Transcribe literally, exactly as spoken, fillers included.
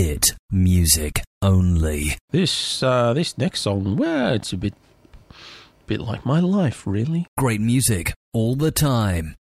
Hit music only. This uh, this next song, well, it's a bit, bit like my life, really. Great music all the time.